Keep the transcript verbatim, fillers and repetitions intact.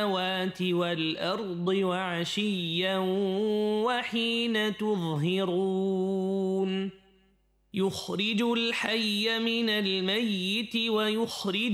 السماوات والأرض وعشيا وحين تظهرون يخرج الحي من الميت ويخرج